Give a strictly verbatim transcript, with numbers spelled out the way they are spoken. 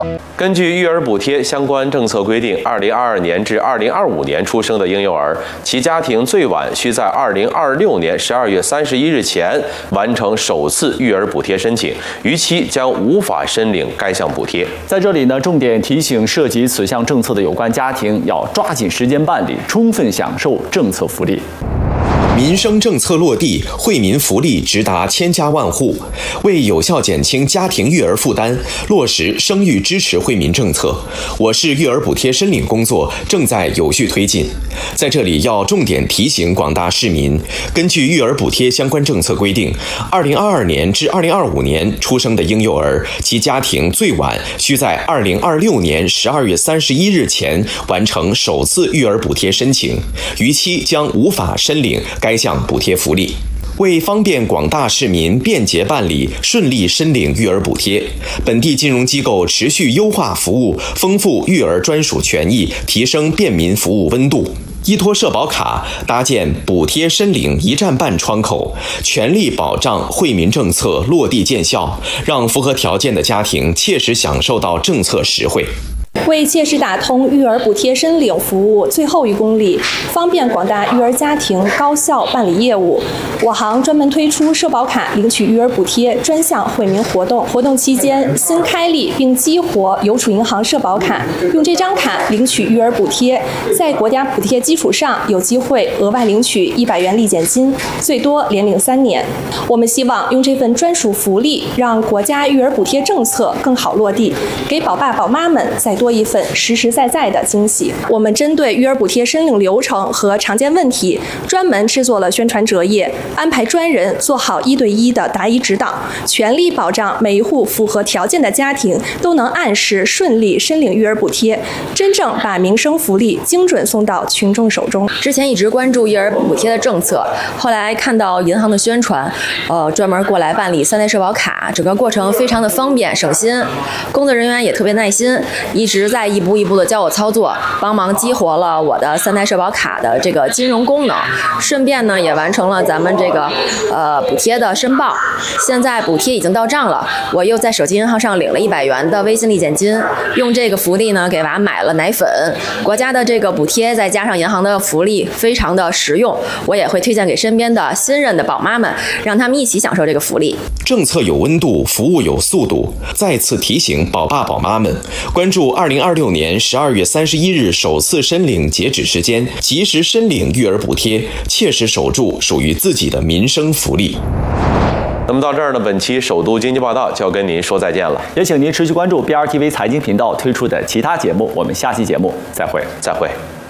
根据育儿补贴相关政策规定，二零二二年至二零二五年出生的婴幼儿，其家庭最晚需在二零二六年十二月三十一日前完成首次育儿补贴申请，逾期将无法申领该项补贴。 在这里呢，重点提醒涉及此项政策的有关家庭，要抓紧时间办理，充分享受政策福利。 民生政策落地，惠民福利直达千家万户。为有效减轻家庭育儿负担，落实生育支持惠民政策，我市育儿补贴申领工作正在有序推进。在这里要重点提醒广大市民，根据育儿补贴相关政策规定，二零二二年至二零二五年出生的婴幼儿，其家庭最晚需在二零二六年十二月三十一日前完成首次育儿补贴申请，逾期将无法申领该项补贴福利。为方便广大市民便捷办理、顺利申领育儿补贴，本地金融机构持续优化服务，丰富育儿专属权益，提升便民服务温度。 依托社保卡搭建补贴申领一站办窗口，全力保障惠民政策落地见效，让符合条件的家庭切实享受到政策实惠。 为切实打通育儿补贴申领服务最后一公里，方便广大育儿家庭高效办理业务，我行专门推出社保卡领取育儿补贴专项惠民活动。活动期间，新开立并激活邮储银行社保卡，用这张卡领取育儿补贴，在国家补贴基础上有机会额外领取一百元立减金，最多连领三年。我们希望用这份专属福利，让国家育儿补贴政策更好落地，给宝爸宝妈们再多一份实实在在的惊喜。我们针对育儿补贴申领流程和常见问题，专门制作了宣传折页，安排专人做好一对一的答疑指导，全力保障每一户符合条件的家庭都能按时顺利申领育儿补贴，真正把民生福利精准送到群众手中。 之前一直关注育儿补贴的政策，后来看到银行的宣传，呃，专门过来办理三代社保卡，整个过程非常的方便省心，工作人员也特别耐心，一直在一步一步的教我操作，帮忙激活了我的三代社保卡的这个金融功能，顺便呢也完成了咱们这个呃补贴的申报。现在补贴已经到账了，我又在手机银行上领了一百元的微信立减金，用这个福利呢给娃买了奶粉。国家的这个补贴再加上银行的福利，非常的实用，我也会推荐给身边的新任的宝妈们，让他们一起享受这个福利。 政策有温度，服务有速度。再次提醒宝爸宝妈们，关注二零二六年十二月三十一日首次申领截止时间，及时申领育儿补贴，切实守住属于自己的民生福利。 那么到这儿呢，本期首都经济报道就要跟您说再见了， 也请您持续关注 B R T V 财经频道推出的其他节目，我们下期节目再会， 再会。